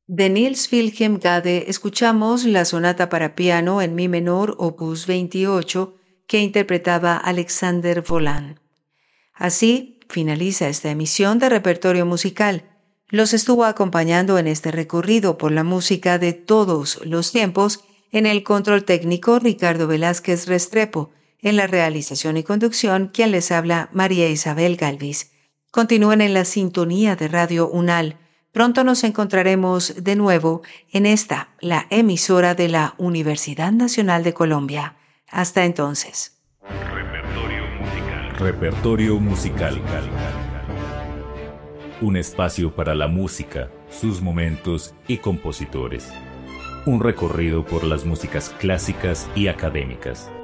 De Niels Wilhelm Gade escuchamos la sonata para piano en mi menor opus 28 que interpretaba Alexander Volan. Así finaliza esta emisión de Repertorio Musical. Los estuvo acompañando en este recorrido por la música de todos los tiempos en el control técnico Ricardo Velázquez Restrepo, en la realización y conducción quien les habla María Isabel Galvis. Continúen en la sintonía de Radio UNAL. Pronto nos encontraremos de nuevo en esta, la emisora de la Universidad Nacional de Colombia. Hasta entonces. Repertorio musical. Repertorio musical. Un espacio para la música, sus momentos y compositores. Un recorrido por las músicas clásicas y académicas.